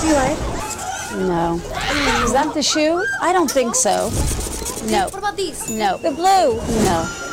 you like? No. Is that the shoe? I don't think so. No. What about these? No. The blue. No.